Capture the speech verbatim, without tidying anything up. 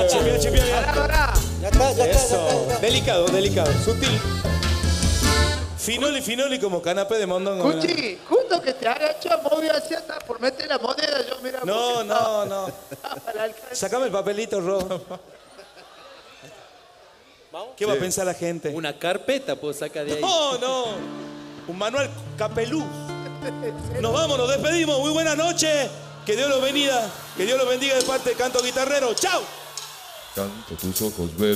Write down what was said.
chipia, chipia. Ya está, ya está, Eso. ya está, ya está. Delicado, delicado, sutil. Finoli, finoli como canapé de mondongo. Cuchi, justo que te agacho, movió hacia atrás por meter la moneda, yo mira. No, no, no. Para alcanzar. Sacame el papelito, Ro. ¿Qué va a pensar la gente? Una carpeta puedo sacar de ahí. No, no. Un manual capelú. Nos vamos, nos despedimos. Muy buenas noches. Que Dios los bendiga. Que Dios los bendiga de parte de Canto Guitarrero. ¡Chao! Canto tus ojos verdes.